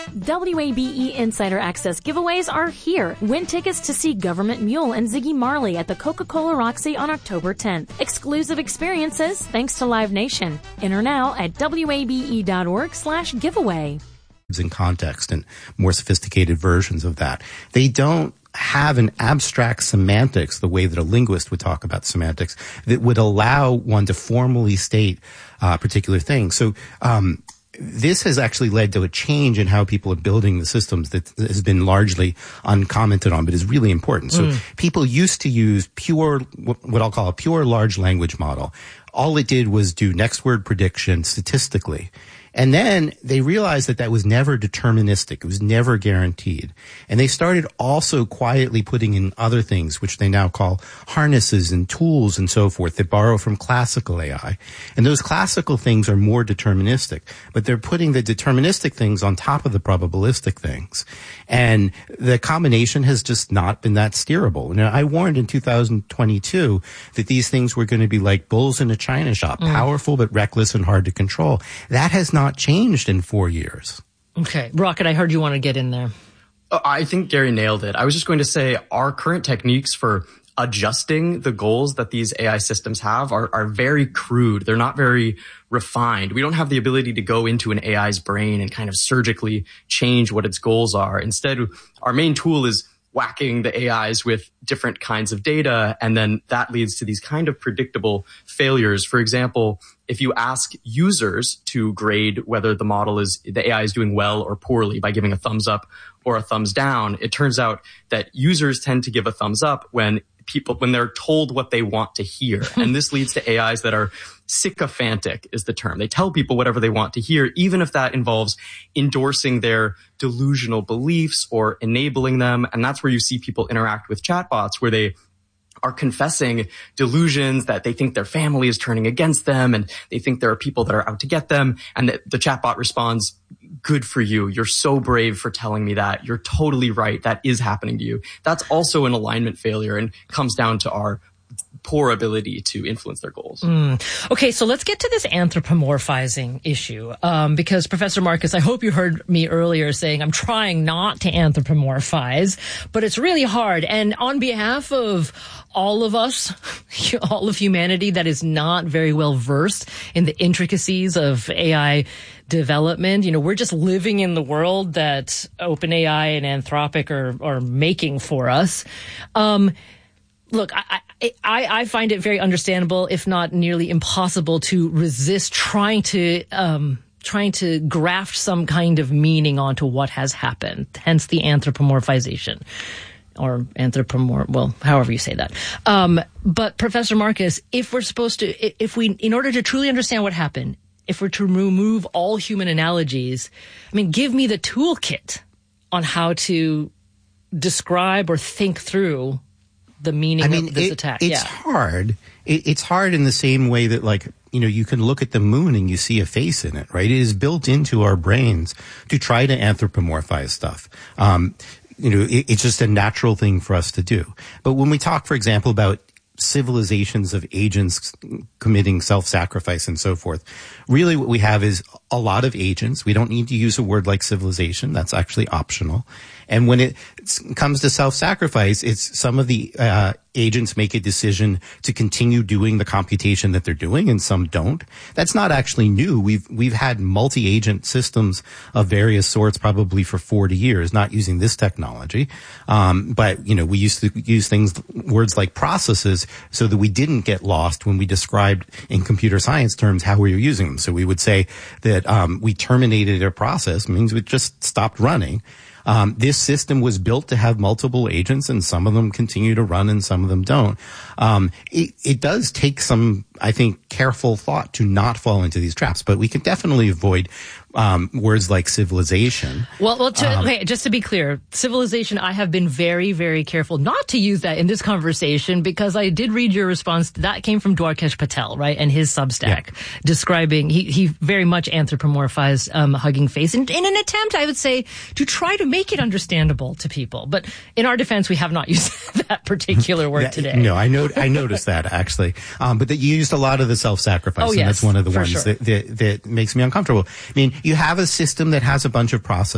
WABE Insider Access giveaways are here. Win tickets to see Government Mule and Ziggy Marley at the Coca-Cola Roxy on October 10th. Exclusive experiences thanks to Live Nation. Enter now at wabe.org/giveaway. In context and more sophisticated versions of that. They don't have an abstract semantics, the way that a linguist would talk about semantics, that would allow one to formally state particular things. So, this has actually led to a change in how people are building the systems that has been largely uncommented on, but is really important. So people used to use pure, what I'll call a pure large language model. All it did was do next word prediction statistically. And then they realized that that was never deterministic. It was never guaranteed. And they started also quietly putting in other things, which they now call harnesses and tools and so forth, that borrow from classical AI. And those classical things are more deterministic, but they're putting the deterministic things on top of the probabilistic things. And the combination has just not been that steerable. Now, I warned in 2022 that these things were going to be like bulls in a china shop, powerful but reckless and hard to control. That has not changed in 4 years. Okay. Rocket, I heard you want to get in there. I think Gary nailed it. I was just going to say our current techniques for adjusting the goals that these AI systems have are very crude. They're not very refined. We don't have the ability to go into an AI's brain and kind of surgically change what its goals are. Instead, our main tool is whacking the AIs with different kinds of data, and then that leads to these kind of predictable failures. For example, if you ask users to grade whether the AI is doing well or poorly by giving a thumbs up or a thumbs down, it turns out that users tend to give a thumbs up when they're told what they want to hear. And this leads to AIs that are sycophantic is the term. They tell people whatever they want to hear, even if that involves endorsing their delusional beliefs or enabling them. And that's where you see people interact with chatbots, where they are confessing delusions that they think their family is turning against them and they think there are people that are out to get them. And the chatbot responds, "Good for you. You're so brave for telling me that. You're totally right. That is happening to you." That's also an alignment failure and comes down to our poor ability to influence their goals. Okay, so let's get to this anthropomorphizing issue. Because Professor Marcus, I hope you heard me earlier saying I'm trying not to anthropomorphize, but it's really hard. And on behalf of all of us, all of humanity that is not very well versed in the intricacies of AI development, we're just living in the world that OpenAI and Anthropic are making for us. Look, I find it very understandable, if not nearly impossible, to resist trying to graft some kind of meaning onto what has happened. Hence the anthropomorphization, or however you say that. But Professor Marcus, in order to truly understand what happened, if we're to remove all human analogies, give me the toolkit on how to describe or think through the meaning of this attack. It's hard. It's hard in the same way that, you can look at the moon and you see a face in it, right? It is built into our brains to try to anthropomorphize stuff. It's just a natural thing for us to do. But when we talk, for example, about civilizations of agents committing self-sacrifice and so forth, really what we have is a lot of agents. We don't need to use a word like civilization. That's actually optional. And when it comes to self-sacrifice, it's some of the agents make a decision to continue doing the computation that they're doing, and some don't. That's not actually new. We've had multi-agent systems of various sorts probably for 40 years, not using this technology. But we used to use words like processes so that we didn't get lost when we described in computer science terms how we were using them. So we would say that we terminated a process, means we just stopped running. This system was built to have multiple agents, and some of them continue to run and some of them don't. It does take some, I think, careful thought to not fall into these traps, but we can definitely avoid words like civilization. Well, just to be clear, civilization, I have been very, very careful not to use that in this conversation, because I did read your response. That came from Dwarkesh Patel, right? And his Substack describing, he very much anthropomorphized Hugging Face in an attempt, I would say, to try to make it understandable to people. But in our defense, we have not used that particular word today. No, I noticed that actually. But that you used a lot of the self-sacrifice, and that's one of the ones that makes me uncomfortable. You have a system that has a bunch of processes.